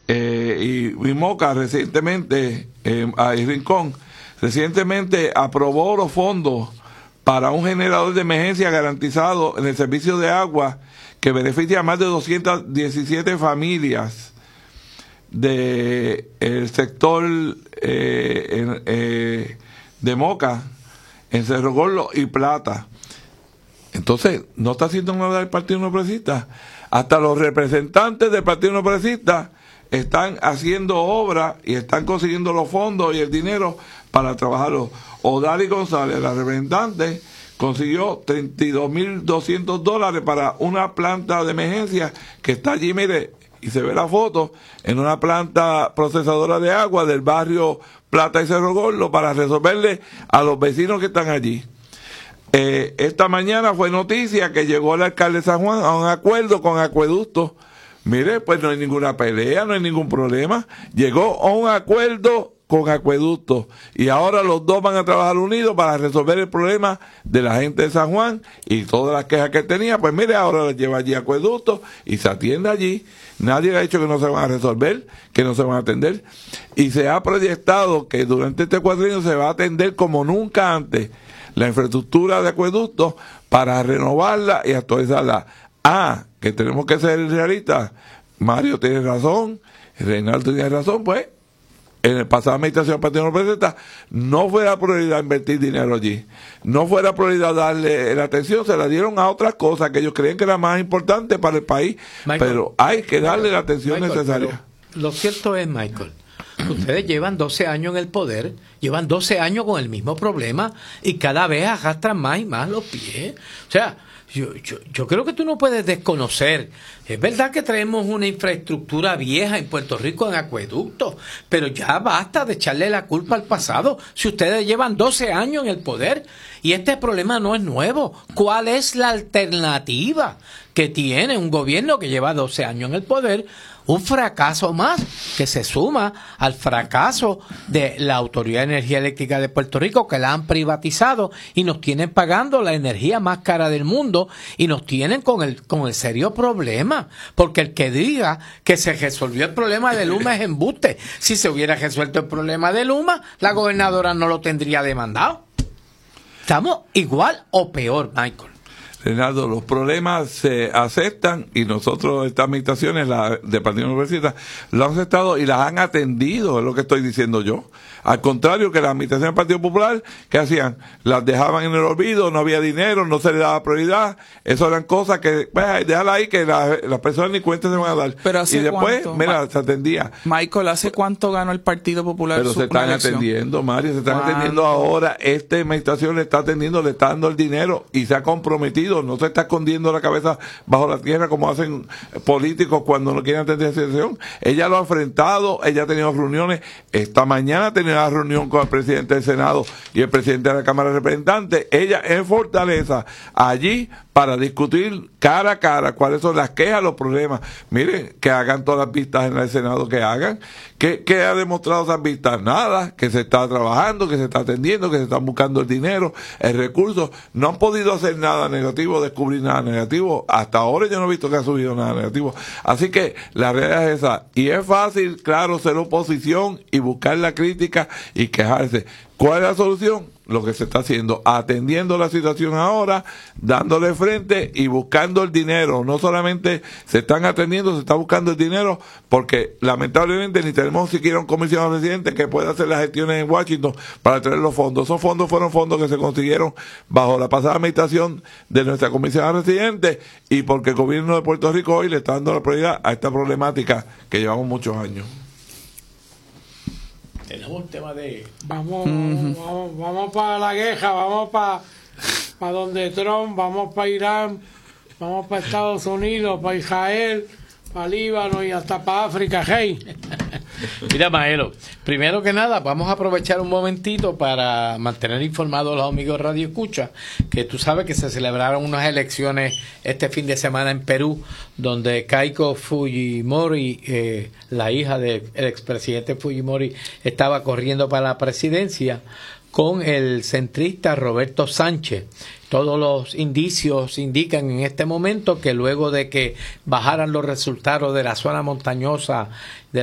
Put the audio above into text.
y Moca recientemente, y Rincón, recientemente aprobó los fondos para un generador de emergencia garantizado en el servicio de agua que beneficia a más de 217 familias del sector de Moca, en Cerro Gordo y Plata. Entonces, no está haciendo nada el Partido No Progresista. Hasta los representantes del Partido No Progresista están haciendo obras y están consiguiendo los fondos y el dinero para trabajarlo. Odari González, la representante, consiguió $32,200 para una planta de emergencia que está allí, mire, y se ve la foto, en una planta procesadora de agua del barrio Plata y Cerro Gordo para resolverle a los vecinos que están allí. Esta mañana fue noticia que llegó el alcalde de San Juan a un acuerdo con Acueducto. Mire, pues no hay ninguna pelea, no hay ningún problema. Llegó a un acuerdo con Acueducto y ahora los dos van a trabajar unidos para resolver el problema de la gente de San Juan y todas las quejas que tenía. Pues mire, ahora las lleva allí Acueducto y se atiende allí. Nadie le ha dicho que no se van a resolver, que no se van a atender. Y se ha proyectado que durante este cuatrienio se va a atender como nunca antes la infraestructura de Acueducto para renovarla y actualizarla. Que tenemos que ser realistas. Mario tiene razón, Reinaldo tiene razón, pues en el pasado administración del Partido No Progresista no fue la prioridad invertir dinero allí, no fue la prioridad darle la atención, se la dieron a otras cosas que ellos creían que era más importante para el país, Michael, pero hay que darle la atención necesaria. Lo cierto es, Michael, ustedes llevan 12 años en el poder, llevan 12 años con el mismo problema y cada vez arrastran más y más los pies. O sea, yo creo que tú no puedes desconocer. Es verdad que traemos una infraestructura vieja en Puerto Rico en acueductos, pero ya basta de echarle la culpa al pasado. Si ustedes llevan 12 años en el poder y este problema no es nuevo, ¿cuál es la alternativa que tiene un gobierno que lleva 12 años en el poder? Un fracaso más que se suma al fracaso de la Autoridad de Energía Eléctrica de Puerto Rico, que la han privatizado y nos tienen pagando la energía más cara del mundo y nos tienen con el serio problema, porque el que diga que se resolvió el problema de Luma es embuste. Si se hubiera resuelto el problema de Luma, la gobernadora no lo tendría demandado. Estamos igual o peor, Michael. Reinaldo, los problemas se aceptan y nosotros, estas administraciones, la de Partido Universitario, lo han aceptado y las han atendido, es lo que estoy diciendo yo. Al contrario que la administración del Partido Popular, ¿qué hacían? Las dejaban en el olvido, no había dinero, no se le daba prioridad. Eso eran cosas que, pues, déjala ahí, que las personas ni cuenta se van a dar. Pero ¿hace y después, cuánto, mira, se atendía. Michael, ¿hace cuánto ganó el Partido Popular? Pero se están atendiendo, Mario, se están atendiendo ahora. Esta administración le está atendiendo, le está dando el dinero y se ha comprometido. No se está escondiendo la cabeza bajo la tierra como hacen políticos cuando no quieren atender esa situación. Ella lo ha enfrentado, ella ha tenido reuniones. Esta mañana ha tenido una reunión con el presidente del Senado y el presidente de la Cámara de Representantes. Ella en Fortaleza, allí para discutir cara a cara cuáles son las quejas, los problemas. Miren, que hagan todas las vistas en el Senado, que hagan. ¿Qué ha demostrado esas vistas? Nada, que se está trabajando, que se está atendiendo, que se está buscando el dinero, el recurso. No han podido hacer nada negativo, descubrir nada negativo. Hasta ahora yo no he visto que ha subido nada negativo. Así que la realidad es esa. Y es fácil, claro, ser oposición y buscar la crítica y quejarse. ¿Cuál es la solución? Lo que se está haciendo, atendiendo la situación ahora, dándole frente y buscando el dinero. No solamente se están atendiendo, se está buscando el dinero, porque lamentablemente ni tenemos siquiera un comisionado residente que pueda hacer las gestiones en Washington para traer los fondos. Esos fondos fueron fondos que se consiguieron bajo la pasada administración de nuestra comisionada residente y porque el gobierno de Puerto Rico hoy le está dando la prioridad a esta problemática que llevamos muchos años. Tenemos un tema de... Vamos para la queja, vamos para donde Trump, vamos para Irán, vamos para Estados Unidos, para Israel, para Líbano y hasta para África, hey. Mira, Maelo, primero que nada, vamos a aprovechar un momentito para mantener informados a los amigos Radio Escucha, que tú sabes que se celebraron unas elecciones este fin de semana en Perú, donde Keiko Fujimori, la hija del expresidente Fujimori, estaba corriendo para la presidencia con el centrista Roberto Sánchez. Todos los indicios indican en este momento que luego de que bajaran los resultados de la zona montañosa